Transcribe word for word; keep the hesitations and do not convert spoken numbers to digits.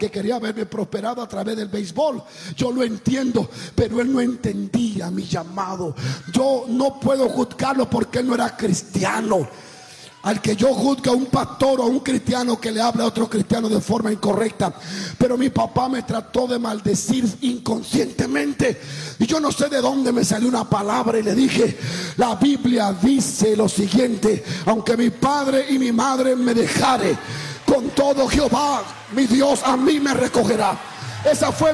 que quería verme prosperado a través del béisbol. Yo lo entiendo, pero él no entendía mi llamado. Yo no puedo juzgarlo porque él no era cristiano. Al que yo juzgue a un pastor o a un cristiano que le hable a otro cristiano de forma incorrecta. Pero mi papá me trató de maldecir inconscientemente. Y yo no sé de dónde me salió una palabra y le dije: la Biblia dice lo siguiente: aunque mi padre y mi madre me dejare, con todo Jehová mi Dios a mí me recogerá. Esa fue